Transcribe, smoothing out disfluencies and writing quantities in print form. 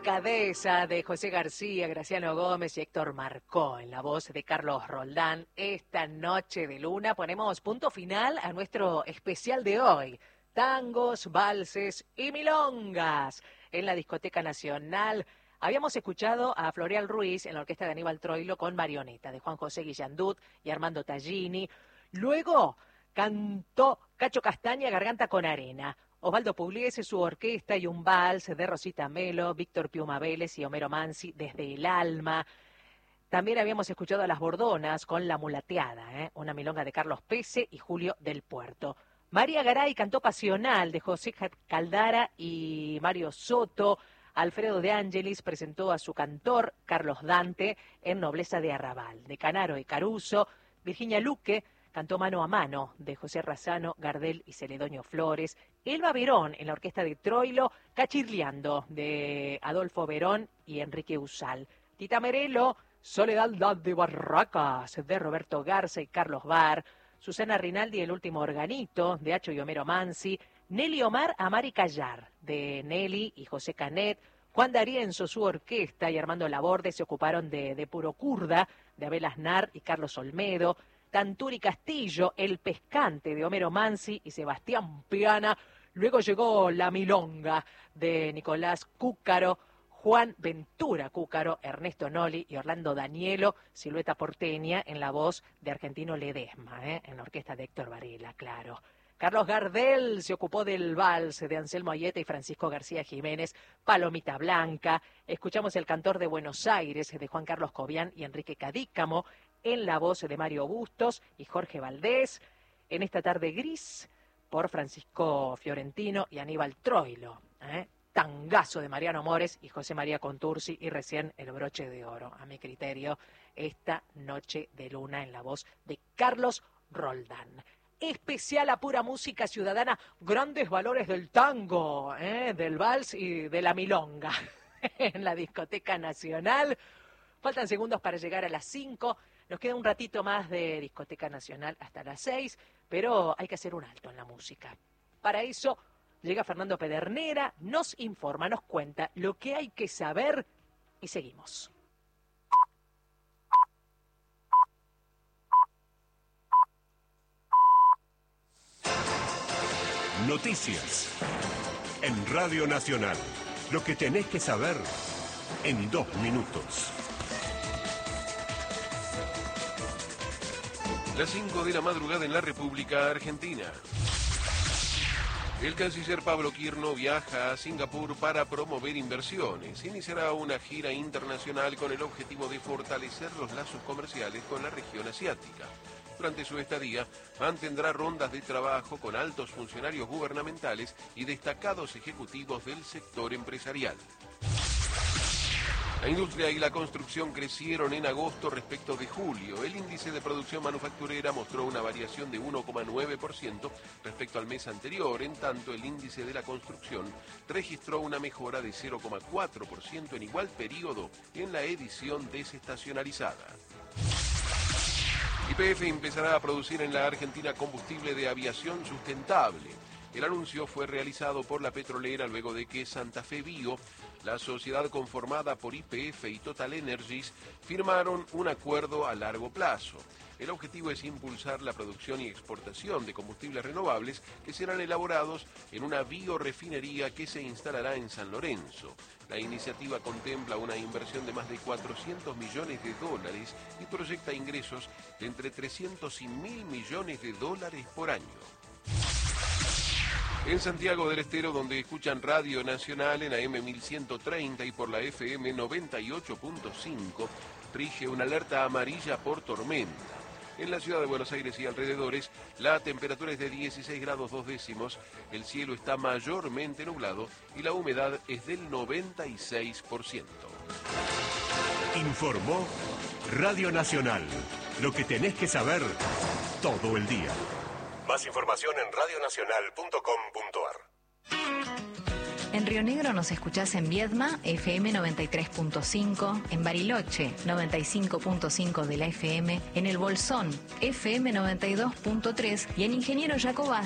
Delicadeza de José García, Graciano Gómez y Héctor Marcó en la voz de Carlos Roldán. Esta noche de luna ponemos punto final a nuestro especial de hoy. Tangos, valses y milongas en la Discoteca Nacional. Habíamos escuchado a Floreal Ruiz en la orquesta de Aníbal Troilo con Marioneta, de Juan José Guillandut y Armando Tallini. Luego cantó Cacho Castaña, Garganta con Arena. Osvaldo Pugliese, su orquesta y un vals de Rosita Melo, Víctor Piuma Vélez y Homero Mansi, Desde el Alma. También habíamos escuchado a Las Bordonas con La Mulateada, una milonga de Carlos Pese y Julio del Puerto. María Garay cantó Pasional de José Caldara y Mario Soto. Alfredo de Angelis presentó a su cantor, Carlos Dante, en Nobleza de Arrabal. De Canaro y Caruso, Virginia Luque cantó Mano a Mano de José Razzano, Gardel y Celedonio Flores. Elba Verón en la orquesta de Troilo, Cachirleando de Adolfo Verón y Enrique Usal. Tita Merelo, Soledad de Barracas de Roberto Garza y Carlos Bar. Susana Rinaldi, El último organito de Acho y Homero Mansi. Nelly Omar, Amar y Callar de Nelly y José Canet. Juan D'Arienzo, su orquesta y Armando Laborde se ocuparon de Puro Curda de Abel Aznar y Carlos Olmedo. Tanturi Castillo, El Pescante de Homero Mansi y Sebastián Piana. Luego llegó La Milonga de Nicolás Cúcaro, Juan Ventura Cúcaro, Ernesto Noli y Orlando Danielo, Silueta Porteña en la voz de Argentino Ledesma, en la orquesta de Héctor Varela, claro. Carlos Gardel se ocupó del vals de Anselmo Ayeta y Francisco García Jiménez, Palomita Blanca. Escuchamos El Cantor de Buenos Aires de Juan Carlos Cobian y Enrique Cadícamo, en la voz de Mario Bustos y Jorge Valdés. En esta tarde gris, por Francisco Fiorentino y Aníbal Troilo. Tangazo de Mariano Mores y José María Contursi y recién El Broche de Oro. A mi criterio, esta noche de luna en la voz de Carlos Roldán. Especial a pura música ciudadana, grandes valores del tango, del vals y de la milonga en la Discoteca Nacional. Faltan segundos para llegar a las 5. Nos queda un ratito más de Discoteca Nacional hasta las 6, pero hay que hacer un alto en la música. Para eso llega Fernando Pedernera, nos informa, nos cuenta lo que hay que saber y seguimos. Noticias en Radio Nacional. Lo que tenés que saber en 2 minutos. Las 5 de la madrugada en la República Argentina. El canciller Pablo Quirno viaja a Singapur para promover inversiones. Iniciará una gira internacional con el objetivo de fortalecer los lazos comerciales con la región asiática. Durante su estadía, mantendrá rondas de trabajo con altos funcionarios gubernamentales y destacados ejecutivos del sector empresarial. La industria y la construcción crecieron en agosto respecto de julio. El índice de producción manufacturera mostró una variación de 1,9% respecto al mes anterior. En tanto, el índice de la construcción registró una mejora de 0,4% en igual periodo en la edición desestacionalizada. YPF empezará a producir en la Argentina combustible de aviación sustentable. El anuncio fue realizado por la petrolera luego de que Santa Fe Bio, la sociedad conformada por YPF y Total Energies, firmaron un acuerdo a largo plazo. El objetivo es impulsar la producción y exportación de combustibles renovables que serán elaborados en una biorefinería que se instalará en San Lorenzo. La iniciativa contempla una inversión de más de $400 millones y proyecta ingresos de entre 300 y 1.000 millones de dólares por año. En Santiago del Estero, donde escuchan Radio Nacional en AM 1130 y por la FM 98.5, rige una alerta amarilla por tormenta. En la ciudad de Buenos Aires y alrededores, la temperatura es de 16 grados 2 décimos, el cielo está mayormente nublado y la humedad es del 96%. Informó Radio Nacional. Lo que tenés que saber todo el día. Más información en radionacional.com.ar. En Río Negro nos escuchás en Viedma, FM 93.5, en Bariloche, 95.5 de la FM, en El Bolsón, FM 92.3 y en Ingeniero Jacobás,